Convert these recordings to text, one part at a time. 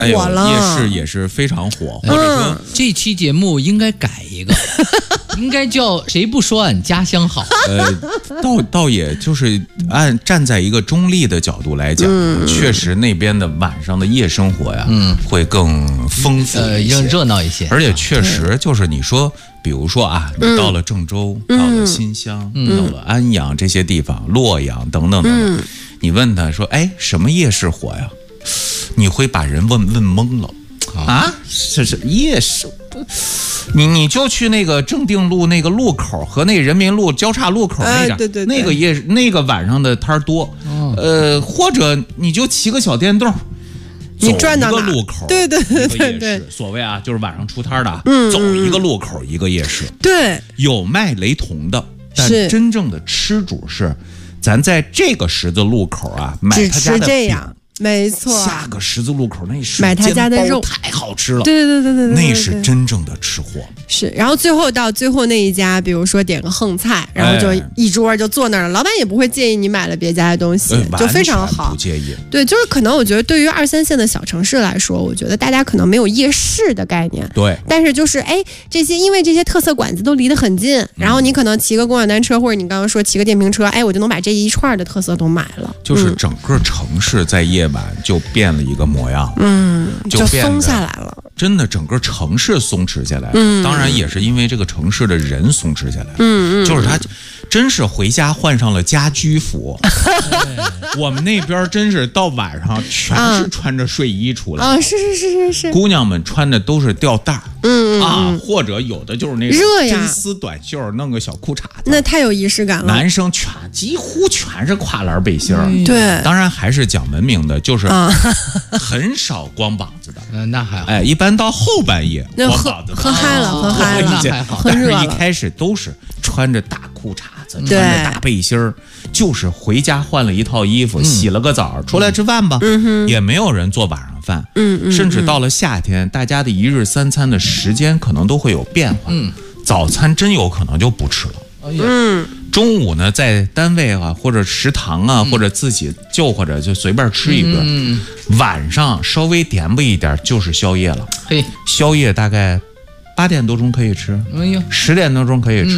火了。 夜市也是非常火，或者说这期节目应该改一个，应该叫谁不说俺家乡好？ 倒也就是站在一个中立的角度来讲，确实那边的晚上的夜生活呀，会更丰富一些， 热闹一些。 而且确实就是你说，比如说啊，你到了郑州，到了新乡，到了安阳这些地方，洛阳等等等等，你问他说，哎，什么夜市火呀？你会把人问懵了啊！这是夜市，你就去那个正定路那个路口和那个人民路交叉路口那个， 对， 那个夜市那个晚上的摊多，或者你就骑个小电动。 你转到一个路口， 对， 所谓啊，就是晚上出摊的，走一个路口一个夜市， 对， 有卖雷同的，但真正的吃主是，咱在这个十字路口啊买他家的饼。 没错， 下个十字路口那是买他家的肉太好吃了， 对， 那是真正的吃货。 是，然后到最后那一家，比如说点个横菜，然后就一桌就坐那儿了，老板也不会介意你买了别家的东西，就非常好， 不介意。 对，就是可能我觉得对于2、3线的小城市来说，我觉得大家可能没有夜市的概念， 对， 但是就是因为这些特色馆子都离得很近，然后你可能骑个共享单车，或者你刚刚说骑个电瓶车，我就能把这一串的特色都买了。 就是整个城市在夜晚就变了一个模样， 就松下来了。 真的，整个城市松弛下来，当然也是因为这个城市的人松弛下来，就是他真是回家换上了家居服。我们那边真是到晚上全是穿着睡衣出来是， 姑娘们穿的都是吊带或者有的就是那种真丝短袖，弄个小裤衩子， 那太有仪式感了。 男生几乎全是跨栏背心对， 当然还是讲文明的，就是很少光膀子的， 那还好。 一般到后半夜光膀子喝嗨了， 那还好。 但是一开始都是穿着大裤衩子，穿着大背心儿，就是回家换了一套衣服，洗了个澡，出来吃饭吧，也没有人做晚上饭，甚至到了夏天，大家的一日三餐的时间可能都会有变化，早餐真有可能就不吃了。中午呢，在单位啊，或者食堂啊，或者自己就或者就随便吃一顿。晚上稍微点不一点就是宵夜了。宵夜大概8点多钟可以吃，10点多钟可以吃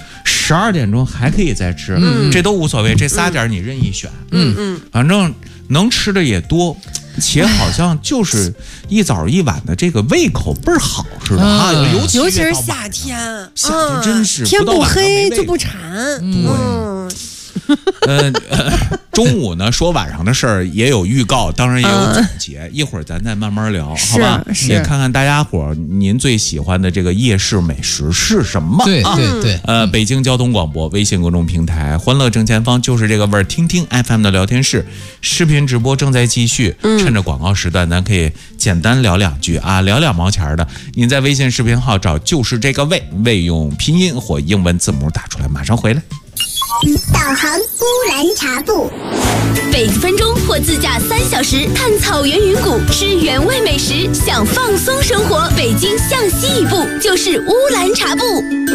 ，12点钟还可以再吃，这都无所谓，这仨点你任意选。反正能吃的也多。且好像就是一早一晚的这个胃口倍儿好似的尤其是夏天， 夏天真是天不黑就不馋。 中午呢说晚上的事儿也有预告，当然也有总结，一会儿咱再慢慢聊，好吧？也看看大家伙您最喜欢的这个夜市美食是什么？ 对。 北京交通广播微信公众平台欢乐正前方就是这个味儿，听听 FM 的聊天室，视频直播正在继续，趁着广告时段咱可以简单聊两句啊，聊2毛钱的，您在微信视频号找就是这个味用拼音或英文字母打出来，马上回来。 导航乌兰察布， 每分钟或自驾3小时，看草原云谷，吃原味美食，想放松生活。北京向西一步就是乌兰察布。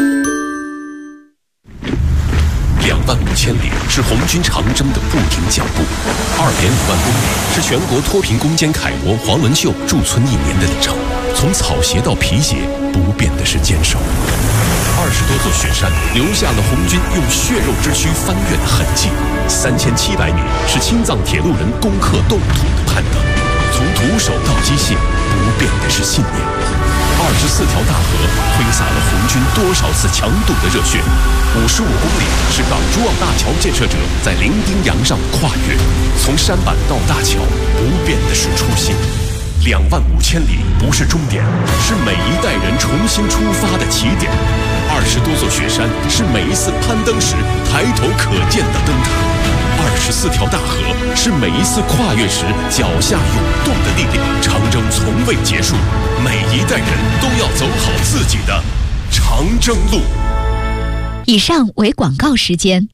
25000里是红军长征的不停脚步，2.5万公里是全国脱贫攻坚楷模黄文秀驻村1年的里程。从草鞋到皮鞋，不变的是坚守。20多座雪山留下了红军用血肉之躯翻越的痕迹，3700米是青藏铁路人攻克冻土的攀登。从徒手到机械，不变的是信念。24条大河挥洒了红军多少次强渡的热血，55公里是港珠澳大桥建设者在伶仃洋上跨越。从山板到大桥，不变的是初心。25000里不是终点，是每一代人重新出发的起点。20多座雪山是每一次攀登时抬头可见的灯塔，24条大河是每一次跨越时脚下涌动的力量。长征从未结束，每一代人都要走好自己的长征路。 以上为广告时间。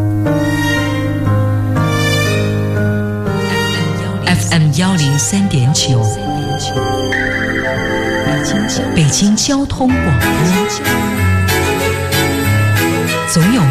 FM 103.9，北京交通广播，总有